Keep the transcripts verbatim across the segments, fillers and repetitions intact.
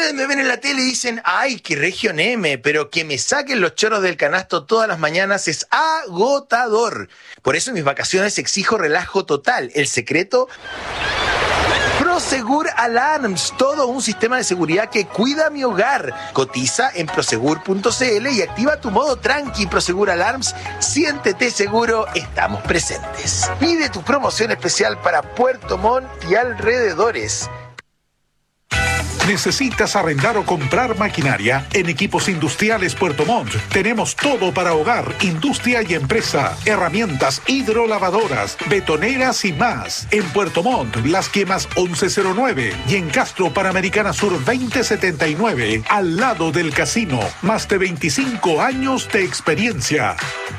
Ustedes me ven en la tele y dicen, ay, qué región M, pero que me saquen los chorros del canasto todas las mañanas es agotador. Por eso en mis vacaciones exijo relajo total. El secreto... Prosegur Alarms, todo un sistema de seguridad que cuida mi hogar. Cotiza en prosegur punto c l y activa tu modo tranqui. Prosegur Alarms, siéntete seguro, estamos presentes. Pide tu promoción especial para Puerto Montt y alrededores. ¿Necesitas arrendar o comprar maquinaria? En Equipos Industriales Puerto Montt tenemos todo para hogar, industria y empresa. Herramientas hidrolavadoras, betoneras y más. En Puerto Montt, Las Quemas once cero nueve y en Castro Panamericana Sur veinte setenta y nueve, al lado del casino. Más de veinticinco años de experiencia.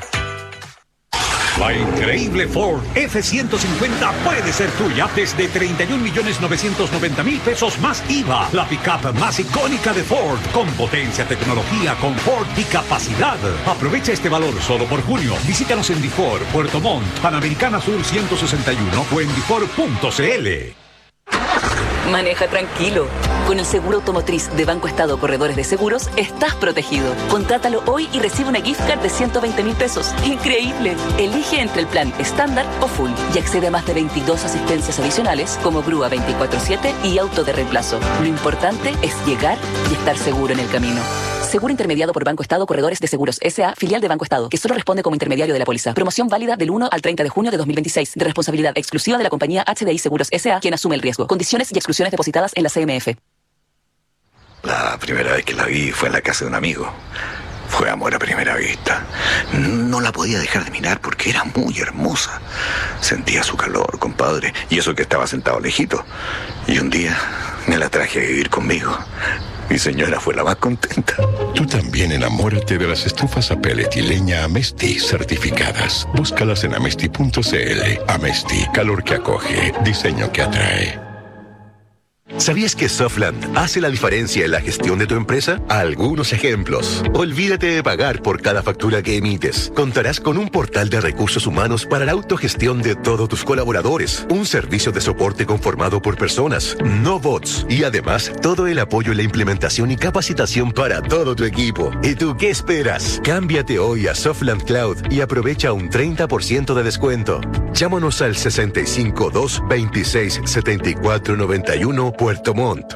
La increíble Ford F ciento cincuenta puede ser tuya desde treinta y un millones novecientos noventa mil pesos más I V A. La pick-up más icónica de Ford, con potencia, tecnología, confort y capacidad. Aprovecha este valor solo por junio. Visítanos en Difor, Puerto Montt, Panamericana Sur ciento sesenta y uno o en difor punto c l. Maneja tranquilo. Con el seguro automotriz de Banco Estado Corredores de Seguros, estás protegido. Contrátalo hoy y recibe una gift card de ciento veinte mil pesos. ¡Increíble! Elige entre el plan estándar o full y accede a más de veintidós asistencias adicionales como grúa veinticuatro siete y auto de reemplazo. Lo importante es llegar y estar seguro en el camino. Seguro intermediado por Banco Estado Corredores de Seguros S A, filial de Banco Estado, que solo responde como intermediario de la póliza. Promoción válida del uno al treinta de junio de dos mil veintiséis, de responsabilidad exclusiva de la compañía H D I Seguros S A, quien asume el riesgo. Condiciones y exclusiones depositadas en la C M F. La primera vez que la vi fue en la casa de un amigo. Fue amor a primera vista. No la podía dejar de mirar porque era muy hermosa. Sentía su calor, compadre, y eso que estaba sentado lejito. Y un día me la traje a vivir conmigo. Mi señora fue la más contenta. Tú también enamórate de las estufas a pellet y leña Amesti certificadas. Búscalas en amesti punto c l. Amesti, calor que acoge, diseño que atrae. ¿Sabías que Softland hace la diferencia en la gestión de tu empresa? Algunos ejemplos. Olvídate de pagar por cada factura que emites. Contarás con un portal de recursos humanos para la autogestión de todos tus colaboradores. Un servicio de soporte conformado por personas, no bots. Y además, todo el apoyo en la implementación y capacitación para todo tu equipo. ¿Y tú qué esperas? Cámbiate hoy a Softland Cloud y aprovecha un treinta por ciento de descuento. Llámanos al sesenta y cinco, dos, veintiséis, setenta y cuatro, noventa y uno Puerto Montt.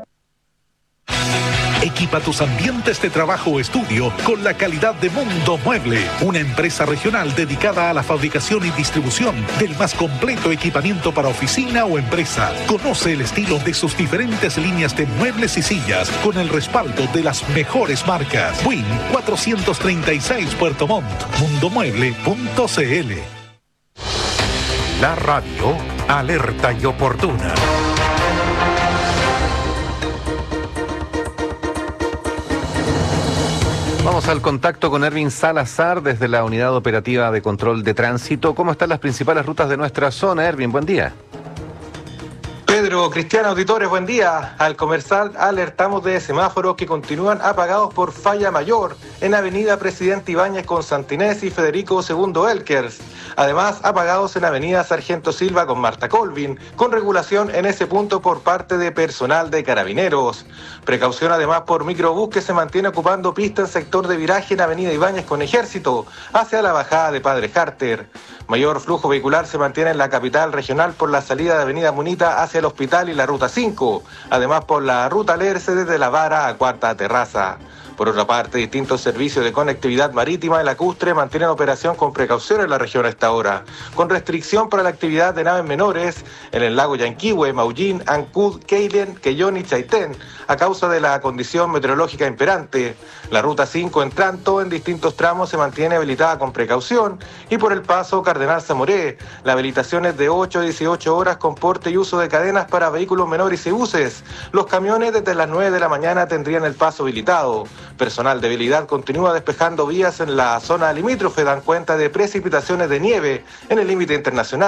Equipa tus ambientes de trabajo o estudio con la calidad de Mundo Mueble, una empresa regional dedicada a la fabricación y distribución del más completo equipamiento para oficina o empresa. Conoce el estilo de sus diferentes líneas de muebles y sillas con el respaldo de las mejores marcas. Win cuatrocientos treinta y seis Puerto Montt, mundo mueble punto c l. La radio alerta y oportuna. Vamos al contacto con Erwin Salazar desde la Unidad Operativa de Control de Tránsito. ¿Cómo están las principales rutas de nuestra zona, Erwin? Buen día. Pedro, Cristiano, auditores, buen día. Al Comercial alertamos de semáforos que continúan apagados por falla mayor en Avenida Presidente Ibáñez con Santinés y Federico segundo Elkers. Además, apagados en Avenida Sargento Silva con Marta Colvin, con regulación en ese punto por parte de personal de Carabineros. Precaución además por microbús que se mantiene ocupando pista en sector de viraje en Avenida Ibáñez con Ejército, hacia la bajada de Padre Harter. Mayor flujo vehicular se mantiene en la capital regional por la salida de Avenida Munita hacia el Hospital y la Ruta cinco, además por la Ruta Lerce desde La Vara a Cuarta Terraza. Por otra parte, distintos servicios de conectividad marítima de lacustre mantienen operación con precaución en la región a esta hora, con restricción para la actividad de naves menores en el lago Yanquihue, Maullín, Ancud, Keilen, Quellón y Chaitén, a causa de la condición meteorológica imperante. La Ruta cinco, en tanto, en distintos tramos se mantiene habilitada con precaución, y por el paso Cardenal Zamoré, la habilitación es de ocho a dieciocho horas con porte y uso de cadenas para vehículos menores y buses. Los camiones desde las nueve de la mañana tendrían el paso habilitado. Personal de vialidad continúa despejando vías en la zona limítrofe, dan cuenta de precipitaciones de nieve en el límite internacional.